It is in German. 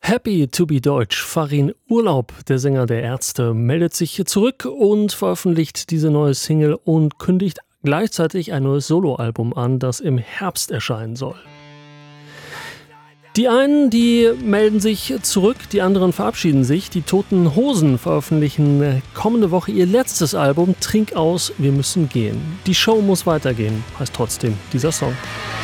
Happy to be Deutsch. Farin Urlaub, der Sänger der Ärzte, meldet sich hier zurück und veröffentlicht diese neue Single und kündigt gleichzeitig ein neues Soloalbum an, das im Herbst erscheinen soll. Die einen, die melden sich zurück, die anderen verabschieden sich. Die Toten Hosen veröffentlichen kommende Woche ihr letztes Album Trink aus, wir müssen gehen. Die Show muss weitergehen, heißt trotzdem dieser Song.